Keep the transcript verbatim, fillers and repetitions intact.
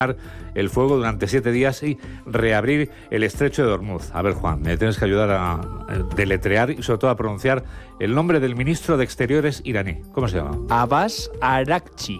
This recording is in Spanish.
el fuego durante siete días y reabrir el estrecho de Hormuz. A ver, Juan, me tienes que ayudar a deletrear y sobre todo a pronunciar el nombre del ministro de Exteriores iraní. ¿Cómo se llama? Abbas Araghchi.